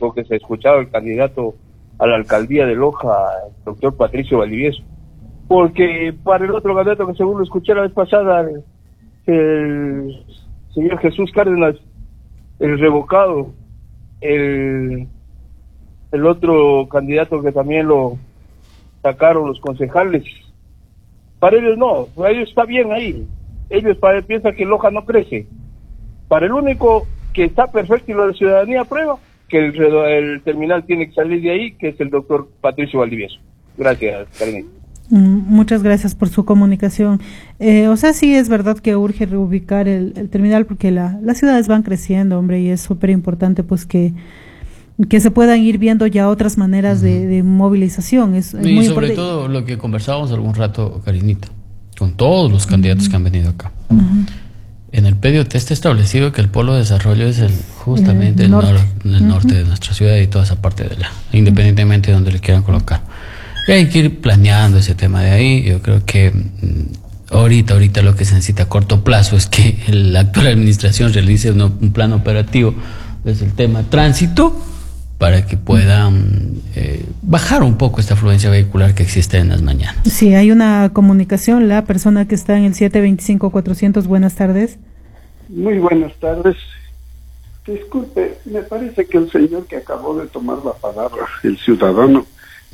lo que se escuchaba el candidato a la alcaldía de Loja, el doctor Patricio Valdivieso. Porque para el otro candidato que según lo escuché la vez pasada, el señor Jesús Cárdenas, el revocado, el otro candidato que también lo sacaron los concejales, para ellos no, para ellos está bien ahí, ellos piensan que Loja no crece. Para el único que está perfecto y la ciudadanía aprueba, que el terminal tiene que salir de ahí, que es el doctor Patricio Valdivieso. Gracias, Karin. Muchas gracias por su comunicación. O sea, sí es verdad que urge reubicar el terminal porque las ciudades van creciendo, hombre, y es súper importante pues que se puedan ir viendo ya otras maneras de movilización. Es y muy sobre todo lo que conversábamos algún rato, Karinita, con todos los candidatos que han venido acá. En el PDOT está establecido que el polo de desarrollo es justamente el norte de nuestra ciudad y toda esa parte de independientemente de donde le quieran colocar. Y hay que ir planeando ese tema de ahí. Yo creo que ahorita lo que se necesita a corto plazo es que la actual administración realice un plan operativo desde el tema tránsito para que puedan bajar un poco esta afluencia vehicular que existe en las mañanas. Sí, hay una comunicación, la persona que está en el 725-400, buenas tardes. Muy buenas tardes. Disculpe, me parece que el señor que acabó de tomar la palabra, el ciudadano,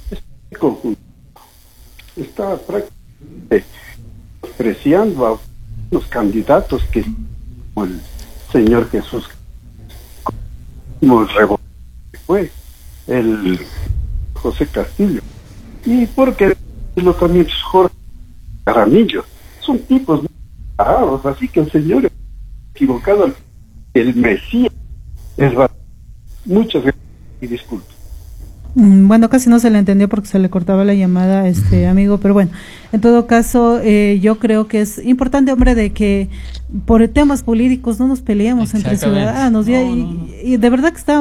está prácticamente despreciando a los candidatos que, como el señor Jesús, como fue el José Castillo, y porque los también Jorge Jaramillo son tipos muy parados, así que el señor es equivocado, el Mesías es verdad. Muchas gracias y disculpe. Bueno, casi no se le entendió porque se le cortaba la llamada, amigo, pero bueno, en todo caso, yo creo que es importante, hombre, de que por temas políticos no nos peleemos entre ciudadanos, y de verdad que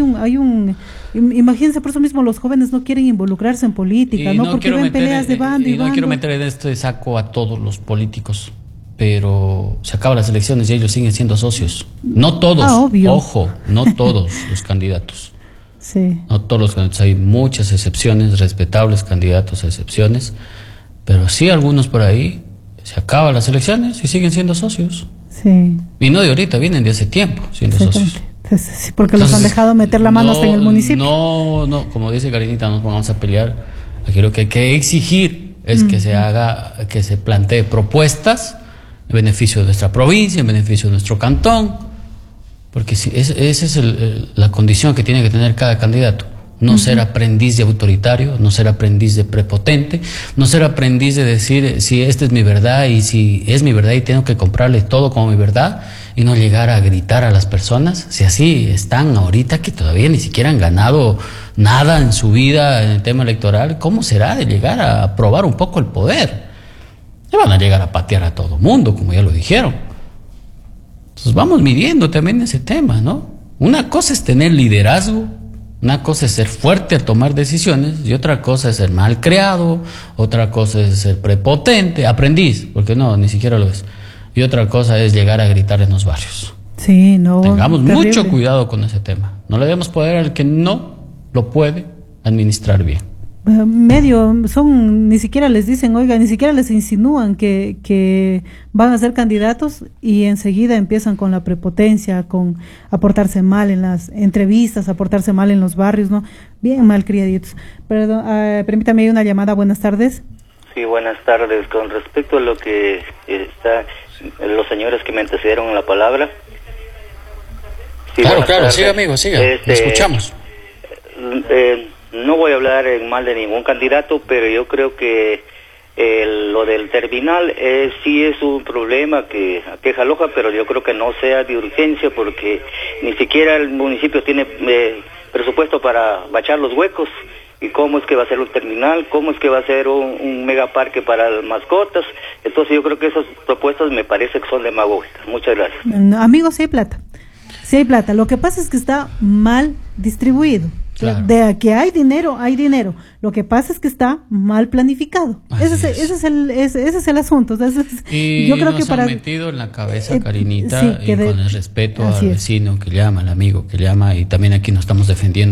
imagínense, por eso mismo los jóvenes no quieren involucrarse en política, ¿no? Porque ven peleas de bando y no bando. Quiero meter en este saco a todos los políticos, pero se acaban las elecciones y ellos siguen siendo socios. No todos, ojo, no todos los candidatos. Sí. No todos los candidatos, hay muchas excepciones, respetables candidatos a excepciones, pero sí algunos por ahí se acaban las elecciones y siguen siendo socios. Sí. Y no de ahorita, vienen de hace tiempo siendo socios. Sí, porque los han dejado meter la mano hasta en el municipio. No, como dice Karinita, no nos pongamos a pelear. Aquí lo que hay que exigir es que se plantee propuestas en beneficio de nuestra provincia, en beneficio de nuestro cantón. Porque esa es la condición que tiene que tener cada candidato. No ser aprendiz de autoritario, no ser aprendiz de prepotente, no ser aprendiz de decir si esta es mi verdad y si es mi verdad y tengo que comprarle todo como mi verdad y no llegar a gritar a las personas. Si así están ahorita que todavía ni siquiera han ganado nada en su vida en el tema electoral, ¿cómo será de llegar a probar un poco el poder? Se van a llegar a patear a todo mundo, como ya lo dijeron. Entonces vamos midiendo también ese tema, ¿no? Una cosa es tener liderazgo, una cosa es ser fuerte al tomar decisiones y otra cosa es ser mal creado, otra cosa es ser prepotente, aprendiz, porque no, ni siquiera lo es. Y otra cosa es llegar a gritar en los barrios. Sí, no. Tengamos mucho cuidado con ese tema. No le demos poder al que no lo puede administrar bien. Ni siquiera les dicen, oiga, ni siquiera les insinúan que van a ser candidatos y enseguida empiezan con la prepotencia, con a portarse mal en las entrevistas, a portarse mal en los barrios, ¿no? Bien mal criaditos. Perdón, permítame una llamada, buenas tardes. Sí, buenas tardes. Con respecto a lo que los señores que me antecedieron en la palabra. Sí, claro, siga amigo, siga, le escuchamos. No voy a hablar en mal de ningún candidato, pero yo creo que lo del terminal sí es un problema que aqueja a Loja, pero yo creo que no sea de urgencia porque ni siquiera el municipio tiene presupuesto para bachar los huecos. ¿Y cómo es que va a ser un terminal? ¿Cómo es que va a ser un megaparque para mascotas? Entonces yo creo que esas propuestas me parece que son demagógicas. Muchas gracias. No, amigos, sí hay plata. Sí hay plata. Lo que pasa es que está mal distribuido. Claro. De que hay dinero, hay dinero. Lo que pasa es que está mal planificado. Ese es el asunto. Y yo creo que han metido en la cabeza, Karinita, sí, y con el respeto al vecino que llama, al amigo que llama, y también aquí nos estamos defendiendo.